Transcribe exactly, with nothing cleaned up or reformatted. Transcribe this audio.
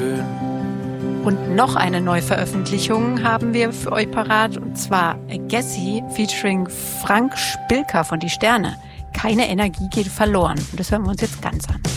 schön. Und noch eine Neuveröffentlichung haben wir für euch parat, und zwar Gassi featuring Frank Spilker von Die Sterne. Keine Energie geht verloren. Und das hören wir uns jetzt ganz an.